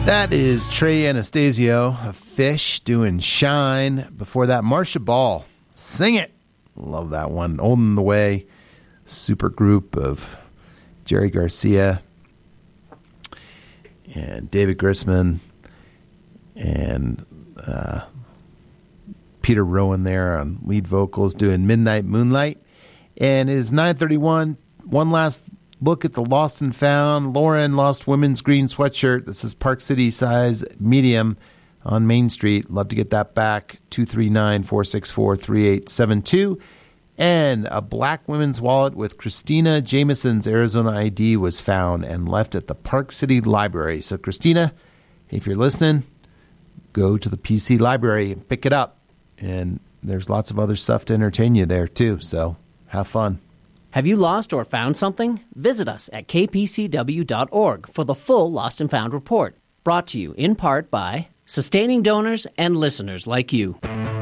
That is Trey Anastasio of Fish doing Shine. Before that, Marcia Ball, Sing It. Love that one. Old in the Way, super group of Jerry Garcia and David Grisman and Peter Rowan there on lead vocals doing Midnight Moonlight. And it is 9:31. One last look at the Lost and Found. Lauren lost women's green sweatshirt. This is Park City size medium on Main Street. Love to get that back. 239-464-3872. And a black women's wallet with Christina Jameson's Arizona ID was found and left at the Park City Library. So, Christina, if you're listening, go to the PC Library and pick it up. And there's lots of other stuff to entertain you there, too. So, have fun. Have you lost or found something? Visit us at kpcw.org for the full Lost and Found report. Brought to you in part by sustaining donors and listeners like you.